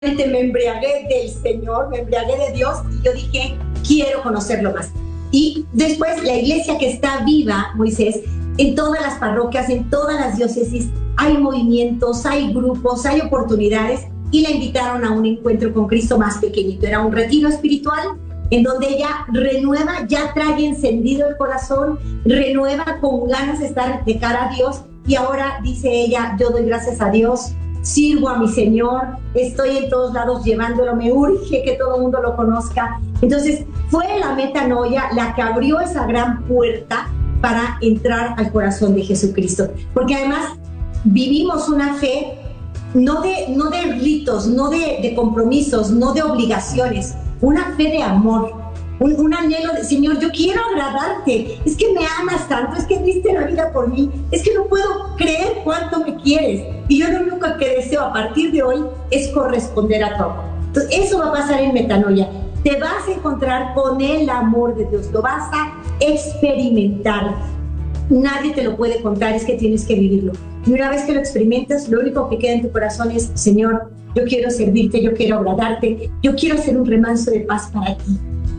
me embriagué del Señor, me embriagué de Dios y yo dije, quiero conocerlo más. Y después la iglesia que está viva, Moisés, en todas las parroquias, en todas las diócesis, hay movimientos, hay grupos, hay oportunidades, y la invitaron a un encuentro con Cristo más pequeñito. Era un retiro espiritual en donde ella renueva, ya trae encendido el corazón, renueva con ganas de estar de cara a Dios, y ahora dice ella, yo doy gracias a Dios, sirvo a mi Señor, estoy en todos lados llevándolo, me urge que todo el mundo lo conozca. Entonces fue la metanoia la que abrió esa gran puerta para entrar al corazón de Jesucristo, porque además vivimos una fe no de ritos, no de compromisos, no de obligaciones, una fe de amor, un anhelo de, Señor, yo quiero agradarte, es que me amas tanto, es que diste la vida por mí, es que no puedo creer cuánto me quieres, y yo lo único que deseo a partir de hoy es corresponder a tu amor. Entonces eso va a pasar en metanoia, te vas a encontrar con el amor de Dios, lo vas a experimentar, nadie te lo puede contar, es que tienes que vivirlo, y una vez que lo experimentas, lo único que queda en tu corazón es, Señor, yo quiero servirte, yo quiero agradarte, yo quiero ser un remanso de paz para ti,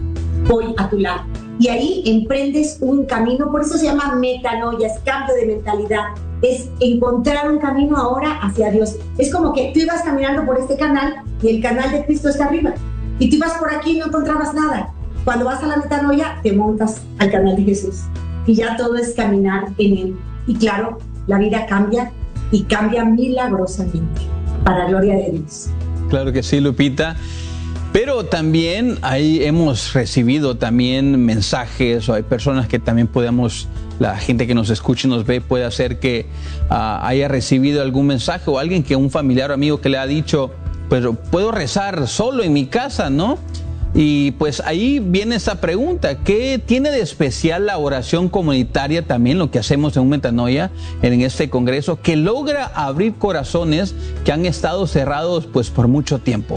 voy a tu lado. Y ahí emprendes un camino, por eso se llama metanoia, es cambio de mentalidad, es encontrar un camino ahora hacia Dios. Es como que tú ibas caminando por este canal y el canal de Cristo está arriba, y tú ibas por aquí y no encontrabas nada. Cuando vas a la metanoia, te montas al canal de Jesús y ya todo es caminar en Él. Y claro, la vida cambia, y cambia milagrosamente, para gloria de Dios. Claro que sí, Lupita. Pero también ahí hemos recibido también mensajes, o hay personas que también podemos, la gente que nos escucha y nos ve, puede hacer que haya recibido algún mensaje, o alguien que un familiar o amigo que le ha dicho, pues puedo rezar solo en mi casa, ¿no? Y pues ahí viene esa pregunta, ¿qué tiene de especial la oración comunitaria también, lo que hacemos en un metanoia, en este congreso, que logra abrir corazones que han estado cerrados pues por mucho tiempo?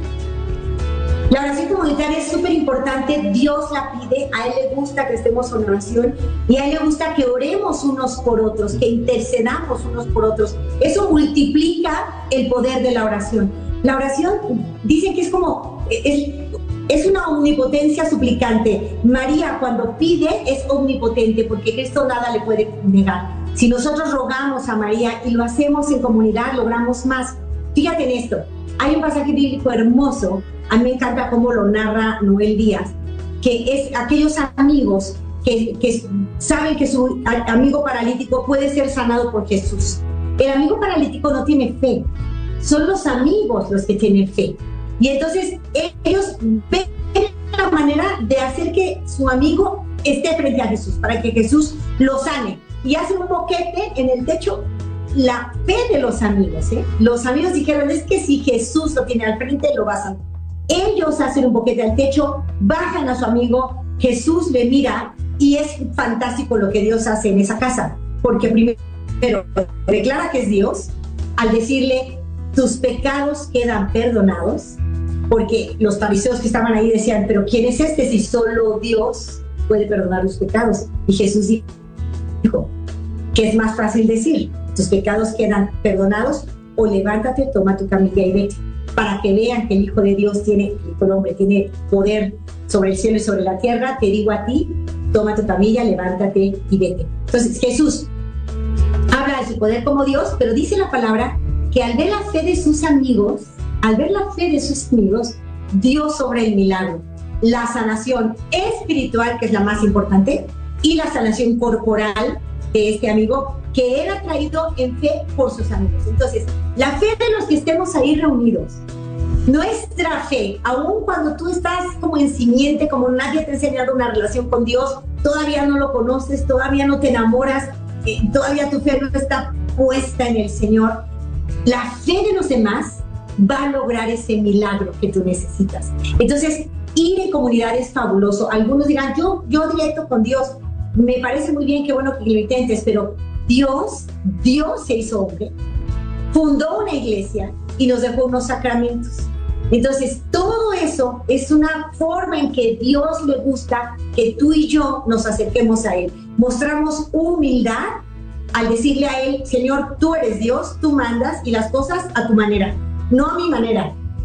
La oración comunitaria es súper importante, Dios la pide, a Él le gusta que estemos en oración, y a Él le gusta que oremos unos por otros, que intercedamos unos por otros. Eso multiplica el poder de la oración. La oración, dicen que es como, es una omnipotencia suplicante. María, cuando pide, es omnipotente, porque Cristo nada le puede negar. Si nosotros rogamos a María y lo hacemos en comunidad, logramos más. Fíjate en esto, hay un pasaje bíblico hermoso, a mí me encanta cómo lo narra Noel Díaz, que es aquellos amigos que saben que su amigo paralítico puede ser sanado por Jesús. El amigo paralítico no tiene fe, son los amigos los que tienen fe. Y entonces ellos ven la manera de hacer que su amigo esté frente a Jesús, para que Jesús lo sane. Y hacen un boquete en el techo, la fe de los amigos, ¿eh? Los amigos dijeron, es que si Jesús lo tiene al frente, lo va a sanar. Ellos hacen un boquete al techo, bajan a su amigo, Jesús le mira, y es fantástico lo que Dios hace en esa casa, porque primero declara que es Dios, al decirle, tus pecados quedan perdonados, porque los fariseos que estaban ahí decían, pero ¿quién es este si solo Dios puede perdonar los pecados? Y Jesús dijo, ¿qué es más fácil decir? Tus pecados quedan perdonados, o levántate, toma tu camilla y vete, para que vean que el Hijo de Dios tiene, el Hijo del Hombre tiene poder sobre el cielo y sobre la tierra. Te digo a ti, toma tu camilla, levántate y vete. Entonces Jesús habla de su poder como Dios, pero dice la palabra que al ver la fe de sus amigos, Dios obra el milagro, la sanación espiritual, que es la más importante, y la sanación corporal de este amigo, que era traído en fe por sus amigos. Entonces, la fe de los que estemos ahí reunidos, nuestra fe, aun cuando tú estás como en simiente, como nadie te ha enseñado una relación con Dios, todavía no lo conoces, todavía no te enamoras, todavía tu fe no está puesta en el Señor, la fe de los demás va a lograr ese milagro que tú necesitas. Entonces, ir en comunidad es fabuloso. Algunos dirán, yo directo con Dios, me parece muy bien, qué bueno que lo intentes, pero Dios se hizo hombre, fundó una iglesia y nos dejó unos sacramentos. Entonces, todo eso es una forma en que Dios le gusta que tú y yo nos acerquemos a Él. Mostramos humildad al decirle a Él, Señor, tú eres Dios, tú mandas, y las cosas a tu manera, no a mi manera.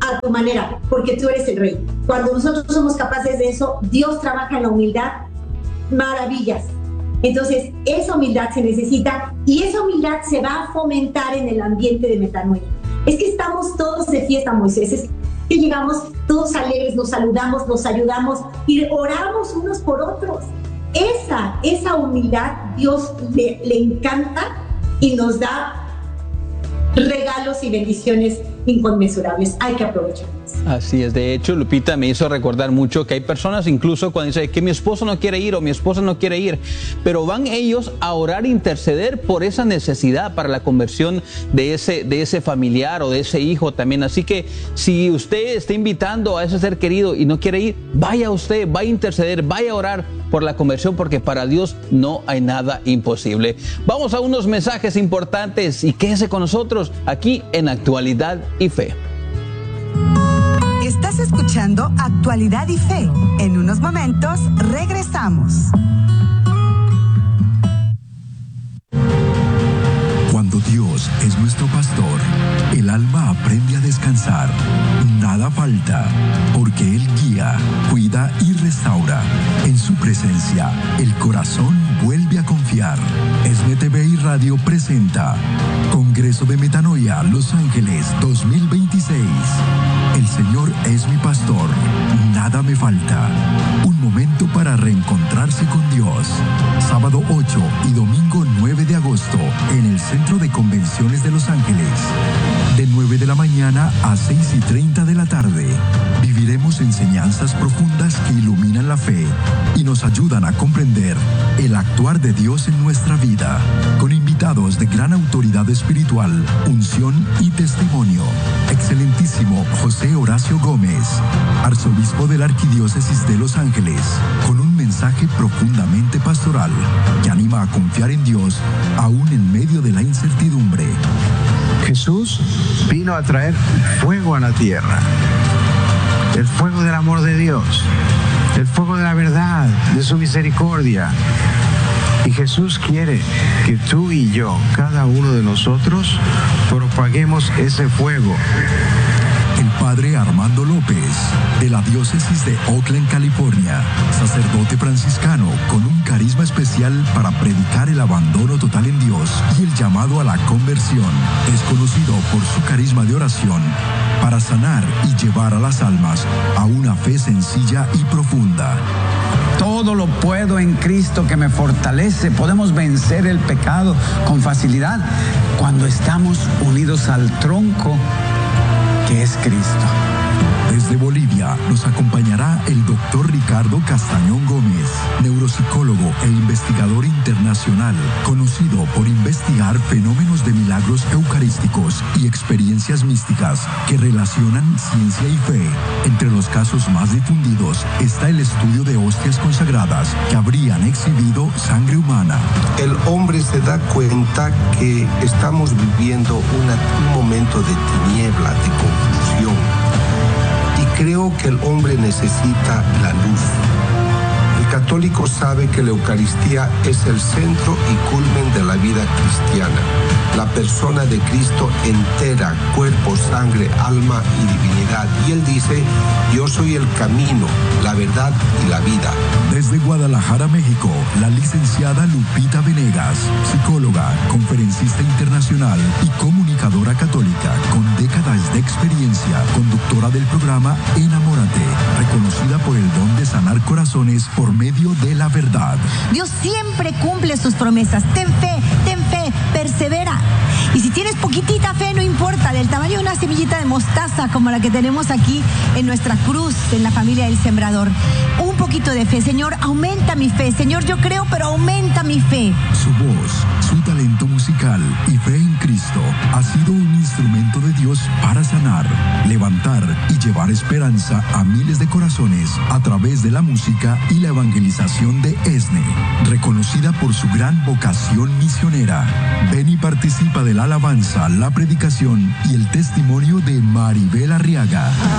a tu manera, porque tú eres el rey. Cuando nosotros somos capaces de eso, Dios trabaja en la humildad maravillas. Entonces, esa humildad se necesita y esa humildad se va a fomentar en el ambiente de metanoia. Es que estamos todos de fiesta, Moisés. Es que llegamos todos alegres, nos saludamos, nos ayudamos y oramos unos por otros. Esa humildad Dios le encanta y nos da regalos y bendiciones inconmensurables. Hay que aprovecharlas. Así es. De hecho, Lupita me hizo recordar mucho que hay personas incluso cuando dicen que mi esposo no quiere ir o mi esposa no quiere ir, pero van ellos a orar, interceder por esa necesidad para la conversión de ese familiar o de ese hijo también. Así que si usted está invitando a ese ser querido y no quiere ir, vaya usted, vaya a interceder, vaya a orar por la conversión, porque para Dios no hay nada imposible. Vamos a unos mensajes importantes y quédese con nosotros aquí en Actualidad y Fe. Estás escuchando Actualidad y Fe. En unos momentos regresamos. Cuando Dios es nuestro pastor, el alma aprende a descansar. Nada falta, porque Él guía, cuida y restaura. En su presencia, el corazón vuelve a confiar. ESNE TV y Radio presenta Congreso de Metanoia Los Ángeles 2026. El Señor es mi pastor, nada me falta. Un momento para reencontrarse con Dios. Sábado 8 y domingo 9 de agosto en el Centro de Convenciones de Los Ángeles. De 9 de la mañana a 6:30 de la tarde. Viviremos enseñanzas profundas que iluminan la fe y nos ayudan a comprender el actuar de Dios en nuestra vida, con invitados de gran autoridad espiritual, unción y testimonio. Excelentísimo José Horacio Gómez, arzobispo de la Arquidiócesis de Los Ángeles, con un mensaje profundamente pastoral que anima a confiar en Dios aún en medio de la incertidumbre. Jesús vino a traer fuego a la tierra, el fuego del amor de Dios, el fuego de la verdad, de su misericordia. Y Jesús quiere que tú y yo, cada uno de nosotros, propaguemos ese fuego. El padre Armando López, de la diócesis de Oakland, California, sacerdote franciscano con un carisma especial para predicar el abandono total en Dios y el llamado a la conversión. Es conocido por su carisma de oración para sanar y llevar a las almas a una fe sencilla y profunda. Todo lo puedo en Cristo que me fortalece. Podemos vencer el pecado con facilidad cuando estamos unidos al tronco que es Cristo. Desde Bolivia nos acompañará el doctor Ricardo Castañón Gómez, neuropsicólogo e investigador internacional, conocido por investigar fenómenos de milagros eucarísticos y experiencias místicas que relacionan ciencia y fe. Entre los casos más difundidos está el estudio de hostias consagradas que habrían exhibido sangre humana. El hombre se da cuenta que estamos viviendo un momento de tiniebla, de confusión. Creo que el hombre necesita la luz. El católico sabe que la Eucaristía es el centro y culmen de la vida cristiana. La persona de Cristo entera, cuerpo, sangre, alma y divinidad. Y Él dice, yo soy el camino, la verdad y la vida. Desde Guadalajara, México, la licenciada Lupita Venegas, psicóloga, conferencista internacional y comunicadora católica con décadas de experiencia, conductora del programa Enamórate, reconocida por el don de sanar corazones por medio de la verdad. Dios siempre cumple sus promesas. Ten fe, persevera. Y si tienes poquitita fe, no importa, del tamaño de una semillita de mostaza como la que tenemos aquí en nuestra cruz, en la familia del Sembrador. Un poquito de fe. Señor, aumenta mi fe. Señor, yo creo, pero aumenta mi fe. Su voz, su talento musical y fe en Cristo ha sido un instrumento de Dios para sanar, levantar y llevar esperanza a miles de corazones a través de la música y la evangelización de ESNE, reconocida por su gran vocación misionera. Ven y participa de la alabanza, la predicación y el testimonio de Maribel Arriaga.